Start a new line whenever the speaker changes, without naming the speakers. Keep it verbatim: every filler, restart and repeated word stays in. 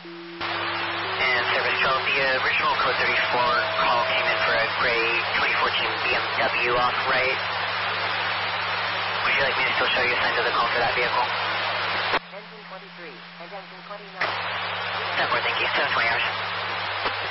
And service code, the original code thirty-four call came in for a gray twenty fourteen B M W off right. Would you like me to still show you signs of the call for that vehicle?
Engine twenty-three and engine twenty-nine.
ten four, thank you. seven twenty hours.